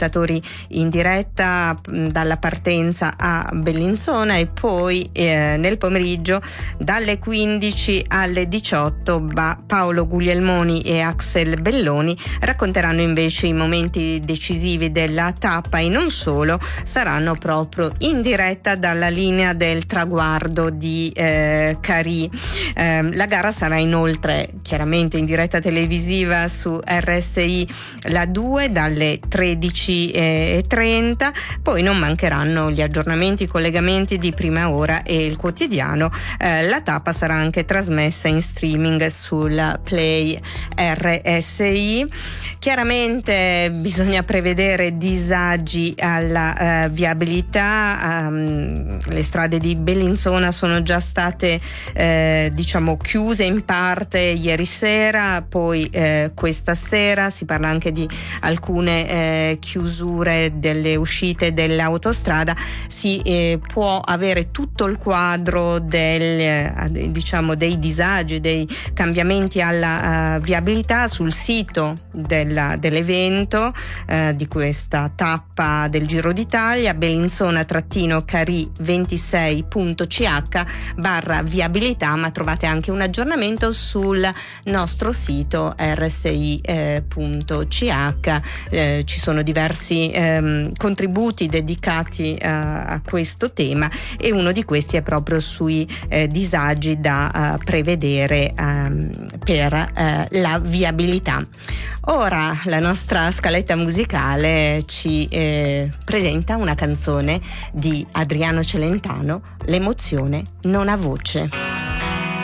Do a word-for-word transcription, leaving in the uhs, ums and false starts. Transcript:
spettatori in diretta mh, dalla partenza a Bellinzona, e poi eh, nel pomeriggio dalle quindici alle diciotto ba- Paolo Guglielmoni e Axel Belloni racconteranno invece i momenti decisivi della tappa, e non solo, saranno proprio in diretta dalla linea del traguardo di eh, Carì. Eh, la gara sarà inoltre chiaramente in diretta televisiva su R S I La due dalle tredici e trenta, poi non mancheranno gli aggiornamenti, i collegamenti di prima ora e il quotidiano. Eh, la tappa sarà anche trasmessa in streaming sul Play R S I. Chiaramente bisogna prevedere disagi alla eh, viabilità. Um, le strade di Bellinzona sono già state eh, diciamo chiuse in parte ieri sera, poi eh, questa sera si parla anche di alcune eh, chiusure delle uscite dell'autostrada. Si eh, può avere tutto il quadro del, eh, diciamo dei disagi, dei cambiamenti alla uh, viabilità sul sito della, dell'evento eh, di questa tappa del Giro d'Italia, bellinzona-carì ventisei punto c h barra viabilità, ma trovate anche un aggiornamento sul nostro sito R S I punto c h. Eh, ci sono diversi ehm, contributi dedicati eh, a questo tema, e uno di questi è proprio sui eh, disagi da uh, prevedere um, per uh, la viabilità. Ora la nostra scaletta musicale ci eh, presenta una canzone di Adriano Celentano, L'emozione non ha voce.